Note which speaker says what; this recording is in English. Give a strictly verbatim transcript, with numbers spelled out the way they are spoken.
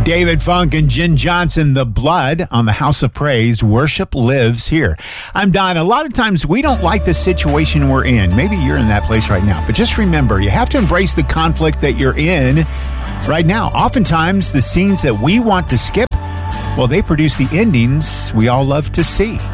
Speaker 1: David Funk and Jen Johnson, The Blood on the House of Praise. Worship lives here. I'm Don. A lot of times we don't like the situation we're in. Maybe you're in that place right now. But just remember, you have to embrace the conflict that you're in right now. Oftentimes, the scenes that we want to skip, well, they produce the endings we all love to see.